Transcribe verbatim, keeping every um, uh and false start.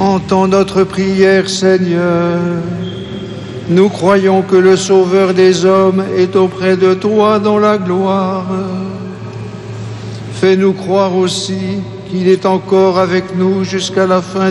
Entends notre prière, Seigneur. Nous croyons que le Sauveur des hommes est auprès de toi dans la gloire. Fais-nous croire aussi qu'il est encore avec nous jusqu'à la fin